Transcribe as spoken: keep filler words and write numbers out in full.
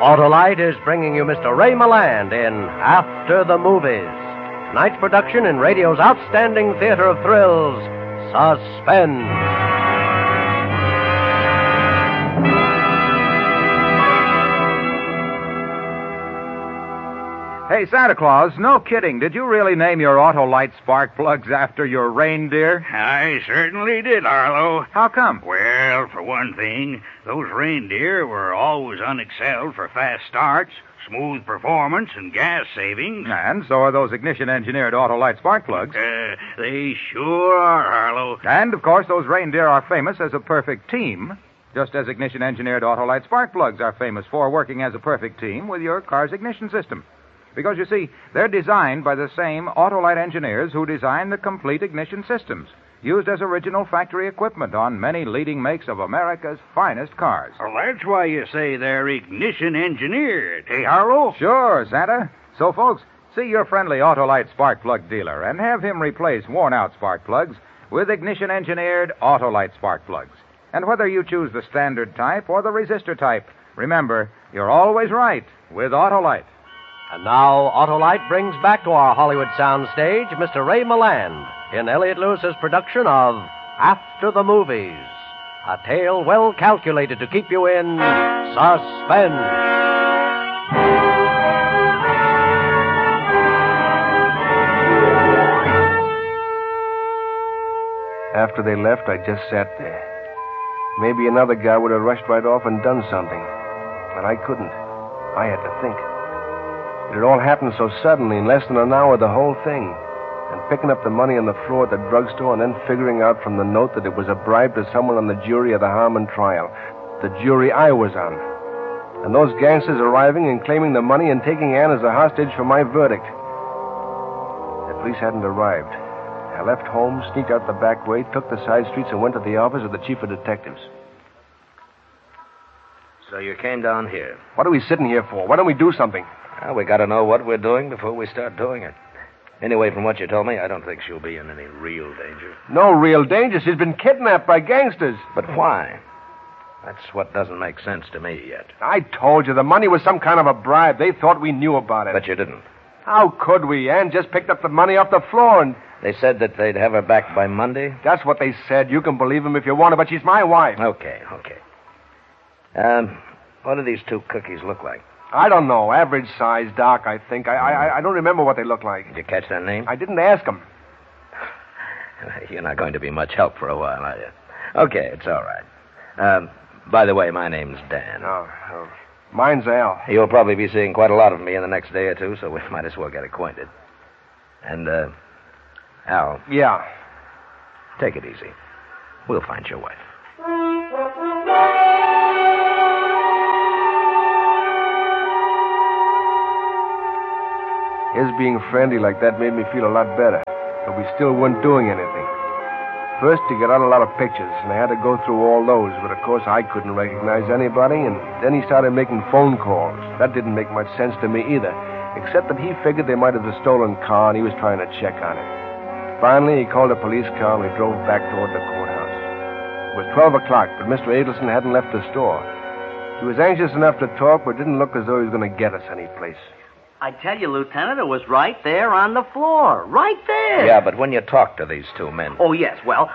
Autolite is bringing you Mister Ray Milland in After the Movies. Tonight's production in radio's outstanding theater of thrills, Suspense. Hey, Santa Claus, no kidding. Did you really name your Autolite spark plugs after your reindeer? I certainly did, Arlo. How come? Well, for one thing, those reindeer were always unexcelled for fast starts, smooth performance, and gas savings. And so are those ignition-engineered Autolite spark plugs. Uh, they sure are, Arlo. And, of course, those reindeer are famous as a perfect team, just as ignition-engineered Autolite spark plugs are famous for working as a perfect team with your car's ignition system. Because, you see, they're designed by the same Autolite engineers who designed the complete ignition systems, used as original factory equipment on many leading makes of America's finest cars. Well, that's why you say they're ignition engineered, eh, Arlo? Sure, Santa. So, folks, see your friendly Autolite spark plug dealer and have him replace worn-out spark plugs with ignition-engineered Autolite spark plugs. And whether you choose the standard type or the resistor type, remember, you're always right with Autolite. And now, Autolite brings back to our Hollywood soundstage Mister Ray Milland in Elliott Lewis's production of After the Movies, a tale well calculated to keep you in suspense. After they left, I just sat there. Maybe another guy would have rushed right off and done something, but I couldn't. I had to think. It had all happened so suddenly, in less than an hour, the whole thing. And picking up the money on the floor at the drugstore and then figuring out from the note that it was a bribe to someone on the jury of the Harmon trial. The jury I was on. And those gangsters arriving and claiming the money and taking Ann as a hostage for my verdict. The police hadn't arrived. I left home, sneaked out the back way, took the side streets, and went to the office of the chief of detectives. So you came down here. What are we sitting here for? Why don't we do something? Well, we got to know what we're doing before we start doing it. Anyway, from what you told me, I don't think she'll be in any real danger. No real danger. She's been kidnapped by gangsters. But why? That's what doesn't make sense to me yet. I told you, the money was some kind of a bribe. They thought we knew about it. But you didn't. How could we? Ann just picked up the money off the floor and... They said that they'd have her back by Monday? That's what they said. You can believe them if you want to, but she's my wife. Okay, okay. Um, what do these two cookies look like? I don't know. Average size, Doc, I think. I, I I don't remember what they look like. Did you catch their name? I didn't ask them. You're not going to be much help for a while, are you? Okay, it's all right. Um, by the way, my name's Dan. Oh, oh. Mine's Al. You'll probably be seeing quite a lot of me in the next day or two, so we might as well get acquainted. And, uh, Al. Yeah. Take it easy. We'll find your wife. His being friendly like that made me feel a lot better, but we still weren't doing anything. First, he got out a lot of pictures, and I had to go through all those, but of course I couldn't recognize anybody, and then he started making phone calls. That didn't make much sense to me either, except that he figured they might have a stolen car, and he was trying to check on it. Finally, he called a police car, and we drove back toward the courthouse. It was twelve o'clock, but Mister Adelson hadn't left the store. He was anxious enough to talk, but didn't look as though he was going to get us any place. I tell you, Lieutenant, it was right there on the floor. Right there. Yeah, but when you talked to these two men... Oh, yes. Well,